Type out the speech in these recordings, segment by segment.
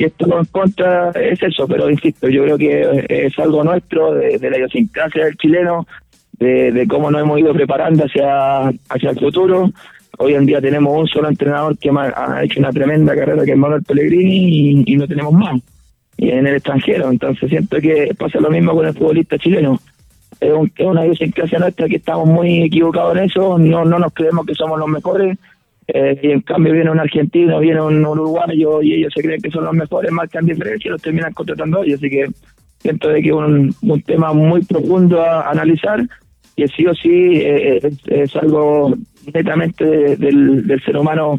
que esto en contra es eso, pero insisto, yo creo que es algo nuestro, de la idiosincrasia del chileno, de cómo nos hemos ido preparando hacia el futuro. Hoy en día tenemos un solo entrenador que ha hecho una tremenda carrera, que es Manuel Pellegrini, y no tenemos más, y en el extranjero. Entonces siento que pasa lo mismo con el futbolista chileno. Es una idiosincrasia nuestra, que estamos muy equivocados en eso, no nos creemos que somos los mejores, y en cambio viene un argentino, viene un uruguayo, y ellos se creen que son los mejores, marcan diferencia y los terminan contratando ellos. Así que siento de que es un tema muy profundo a analizar, que sí o sí es algo netamente del ser humano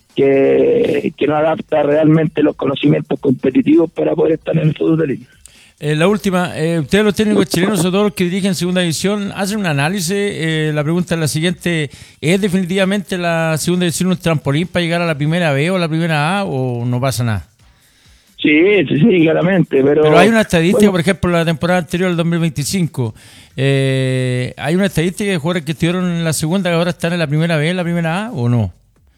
que no adapta realmente los conocimientos competitivos para poder estar en el fútbol de liga. La última, ustedes los técnicos chilenos, sobre todo los que dirigen segunda división, hacen un análisis. La pregunta es la siguiente: ¿es definitivamente la segunda división un trampolín para llegar a la primera B o la primera A, o no pasa nada? Sí, claramente, pero hay una estadística, bueno, por ejemplo, la temporada anterior al 2025, hay una estadística de jugadores que estuvieron en la segunda que ahora están en la primera B, en la primera A, ¿o no?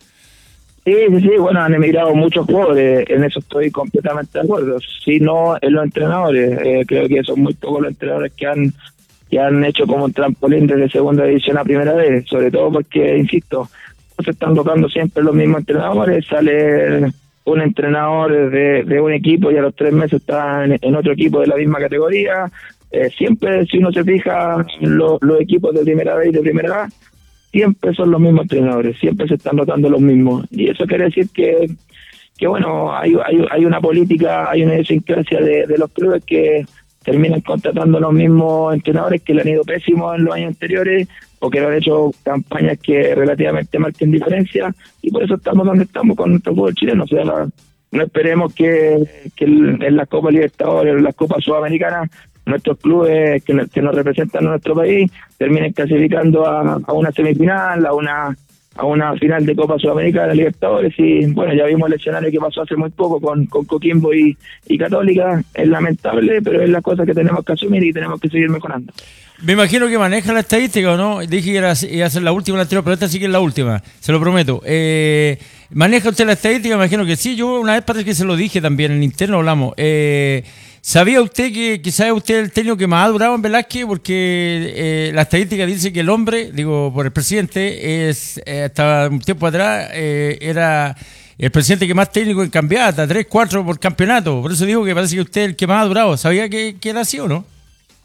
Sí, bueno, han emigrado muchos jugadores, en eso estoy completamente de acuerdo. Si no, en los entrenadores, creo que son muy pocos los entrenadores que han hecho como un trampolín desde segunda división a primera vez, sobre todo porque, insisto, no se están tocando siempre los mismos entrenadores, sale un entrenador de un equipo y a los 3 meses está en otro equipo de la misma categoría. Siempre, si uno se fija, los equipos de primera vez y de primera A, siempre son los mismos entrenadores, siempre se están rotando los mismos, y eso quiere decir que bueno, hay una política, hay una idiosincrasia de los clubes que terminan contratando los mismos entrenadores que le han ido pésimos en los años anteriores, o que no han hecho campañas que relativamente marquen diferencia, y por eso estamos donde estamos con nuestro fútbol chileno. O sea, no esperemos que en las Copas Libertadores o en las Copas Sudamericanas nuestros clubes que nos representan en nuestro país terminen clasificando a una semifinal, a una final de Copa Sudamericana, Libertadores. Y bueno, ya vimos el escenario que pasó hace muy poco con Coquimbo y Católica. Es lamentable, pero es la cosa que tenemos que asumir y tenemos que seguir mejorando. Me imagino que maneja la estadística, ¿o no? Dije que iba a ser la última, la anterior, pero esta sí que es la última, se lo prometo. ¿Maneja usted la estadística? Me imagino que sí. Yo una vez parece que se lo dije también, en interno hablamos. ¿Sabía usted que sabe usted el técnico que más ha durado en Velázquez? Porque la estadística dice que el hombre, digo, por el presidente, hasta un tiempo atrás, era el presidente que más técnico en cambiaba, hasta 3, 4 por campeonato. Por eso digo que parece que usted es el que más ha durado. ¿Sabía que era así o no?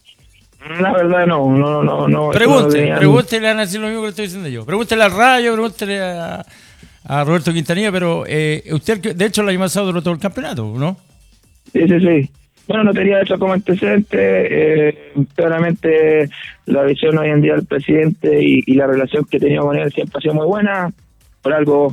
La verdad no. Pregúntele, van a decir lo mismo que le estoy diciendo yo. Pregúntele al Rayo, pregúntele a Roberto Quintanilla, pero usted, de hecho, el año pasado duró todo el campeonato, ¿no? Sí. Bueno, no tenía eso como antecedente. Claramente la visión hoy en día del presidente y la relación que tenía con él siempre ha sido muy buena. Por algo,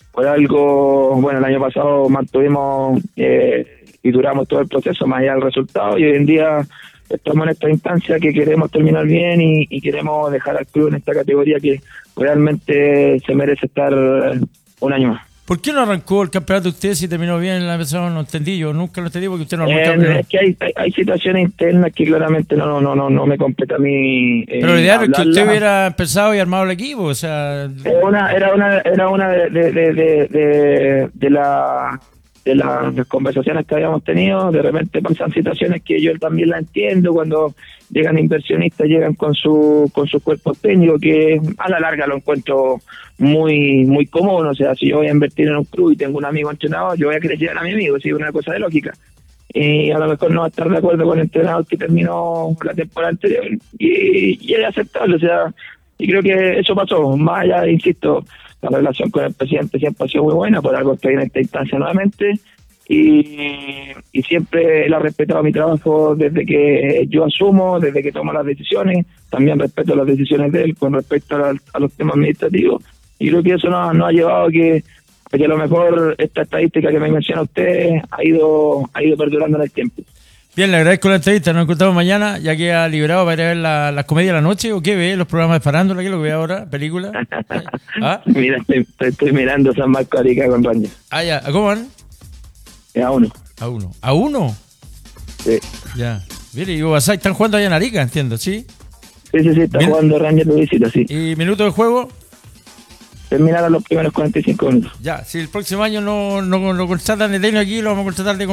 bueno, el año pasado mantuvimos y duramos todo el proceso más allá del resultado, y hoy en día estamos en esta instancia que queremos terminar bien y queremos dejar al club en esta categoría que realmente se merece estar un año más. ¿Por qué no arrancó el campeonato usted si terminó bien en la empezada? No entendí, yo nunca lo entendí porque usted no arrancó el campeonato. Es que hay situaciones internas que claramente no me compete a mí. Pero lo ideal es que usted hubiera empezado y armado el equipo, o sea... Era una de las conversaciones que habíamos tenido. De repente pasan situaciones que yo también la entiendo, cuando llegan inversionistas, llegan con su cuerpo técnico, que a la larga lo encuentro muy común. O sea, si yo voy a invertir en un club y tengo un amigo entrenador, yo voy a querer llegar a mi amigo, es una cosa de lógica. Y a lo mejor no va a estar de acuerdo con el entrenador que terminó la temporada anterior, y es aceptable. O sea, y creo que eso pasó. Más allá, insisto, la relación con el presidente siempre ha sido muy buena, por algo estoy en esta instancia nuevamente, y siempre él ha respetado mi trabajo desde que yo asumo, desde que tomo las decisiones. También respeto las decisiones de él con respecto a los temas administrativos, y creo que eso nos ha llevado a que a lo mejor esta estadística que me menciona usted ha ido perdurando en el tiempo. Bien, le agradezco la entrevista. Nos encontramos mañana, ya que ha liberado para ir a ver las comedias de la noche, ¿o qué ve? ¿Los programas de farándula? ¿Qué es lo que ve ahora? ¿Película? ¿Ah? Mira, estoy mirando San Marcos Arica con Rangers. Ah, ya. ¿Cómo van? A 1. ¿A 1? Sí. Ya. Mire, y Basay están jugando allá en Arica, entiendo, ¿sí? Sí, está jugando Rangers de visita, sí. ¿Y minutos de juego? Terminaron los primeros 45 minutos. Ya, si el próximo año no contratan de técnico aquí, lo vamos a contratar de